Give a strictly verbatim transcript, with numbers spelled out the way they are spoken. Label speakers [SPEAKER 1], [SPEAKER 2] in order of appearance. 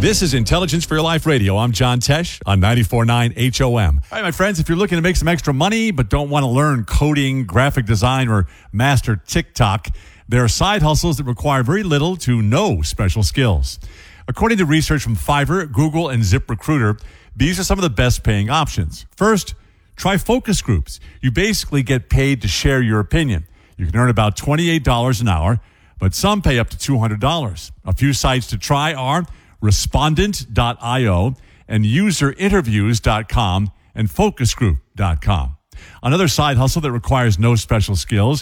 [SPEAKER 1] This is Intelligence for Your Life Radio. I'm John Tesh on ninety-four point nine H O M. All right, my friends, if you're looking to make some extra money but don't want to learn coding, graphic design, or master TikTok, there are side hustles that require very little to no special skills. According to research from Fiverr, Google, and ZipRecruiter, these are some of the best paying options. First, try focus groups. You basically get paid to share your opinion. You can earn about twenty-eight dollars an hour, but some pay up to two hundred dollars. A few sites to try are respondent dot io and user interviews dot com and focus group dot com. Another side hustle that requires no special skills